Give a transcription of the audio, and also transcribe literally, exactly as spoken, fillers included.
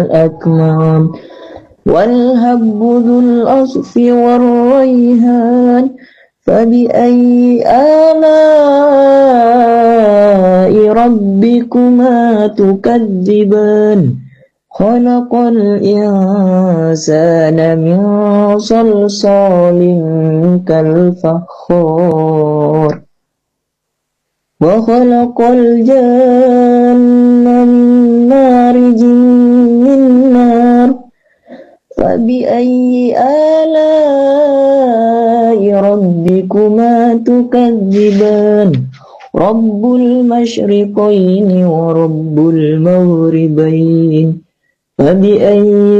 الأكمام والهب ذو الأصف والريهان فبأي آلاء ربكما تكذبان خلق الإنسان من صلصال كالفخار وخلق الجن من مارج من نار فبأي آلاء ربكما تكذبان رب المشرقين ورب المغربين فبأي